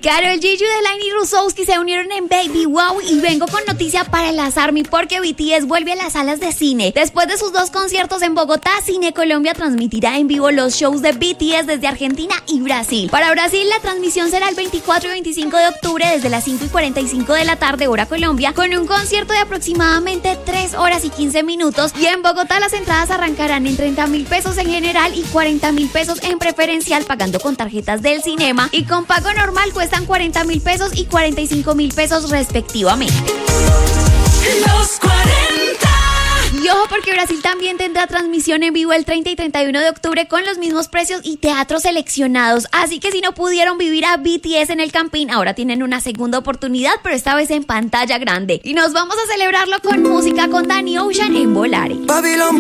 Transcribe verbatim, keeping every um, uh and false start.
Karol G, Yudelaine y Rusowski se unieron en Baby Wow y vengo con noticia para enlazarme porque B T S vuelve a las salas de cine. Después de sus dos conciertos en Bogotá, Cine Colombia transmitirá en vivo los shows de B T S desde Argentina y Brasil. Para Brasil, la transmisión será el veinticuatro y veinticinco de octubre desde las cinco y cuarenta y cinco de la tarde, hora Colombia, con un concierto de aproximadamente tres horas y quince minutos. Y en Bogotá las entradas arrancarán en treinta mil pesos en general y cuarenta mil pesos en preferencial, pagando con tarjetas del cinema, y con pago normal cuestan cuarenta mil pesos y cuarenta y cinco mil pesos respectivamente. Los cuarenta. Y ojo, porque Brasil también tendrá transmisión en vivo el treinta y treinta y uno de octubre con los mismos precios y teatros seleccionados. Así que si no pudieron vivir a B T S en el Campín, ahora tienen una segunda oportunidad, pero esta vez en pantalla grande. Y nos vamos a celebrarlo con música con Danny Ocean en Volare. Babylon